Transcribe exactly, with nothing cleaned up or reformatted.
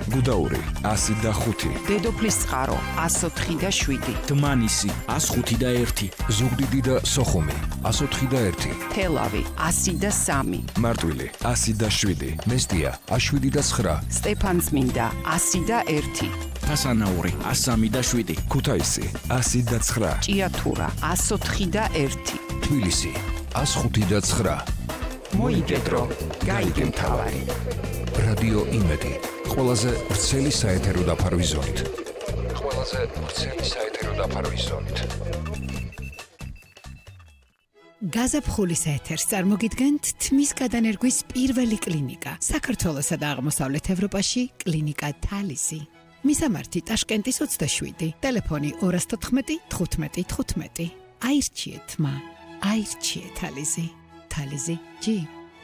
გუდაური ასი და ხუთი, დედოფლის წყარო ასი ოთხი და შვიდი, დმანისი ასი ხუთი და ერთი, ზუგდიდი და სოხუმი ასი ოთხი და ერთი, თელავი ასი და სამი, მარტვილი ასი და შვიდი, მესტია ას შვიდი და ცხრა, სტეფანწმინდა ასი და ერთი, ფასანაური ასი სამი და შვიდი, ქუთაისი ასი და ცხრა, ჭიათურა ასი ოთხი და ერთი, თბილისი ას ხუთი და ცხრა. მოიგედრო, გაიგე მთავარი. რადიო იმედი, ყველაზე ვრცელი საეთერო დაფარვის ზონით. ყველაზე ვრცელი საეთერო დაფარვის ზონით. გაზაფხულის ეთერს წარმოგიდგენთ თმის გადანერგვის პირველი კლინიკა საქართველოსა და აღმოსავლეთ ევროპაში კლინიკა თალისი. მისამართი ტაშკენტის ოცდაშვიდი, ტელეფონი ორას თოთხმეტი თხუთმეტი თხუთმეტი. აირჩიეთ მა, აირჩიეთ თალისი. თალისი ჯი